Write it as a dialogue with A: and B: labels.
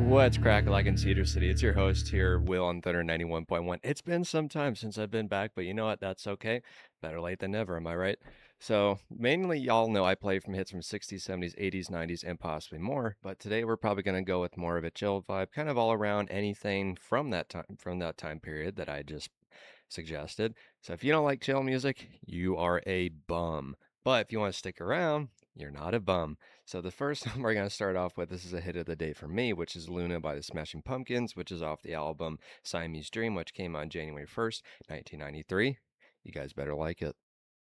A: What's cracking like in Cedar City? It's your host here, Will on Thunder 91.1. It's been some time since I've been back, but you know what? That's okay. Better late than never, am I right? So, mainly, y'all know I play from hits from 60s, 70s, 80s, 90s, and possibly more, but today we're probably going to go with more of a chill vibe, kind of all around anything from that time period that I just suggested. So, if you don't like chill music, you are a bum. But if you want to stick around, you're not a bum. So the first one we're going to start off with, this is a hit of the day for me, which is Luna by the Smashing Pumpkins, which is off the album Siamese Dream, which came on January 1st, 1993. You guys better like it.